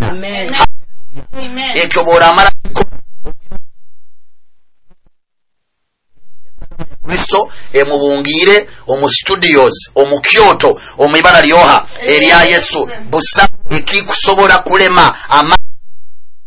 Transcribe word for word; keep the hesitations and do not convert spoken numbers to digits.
Amen. Amen. Ekyo bw'olamala Kristo emubungire omu studios omu Kyoto omu ibala lyoha erya Yesu busa ekikusobola kulema ama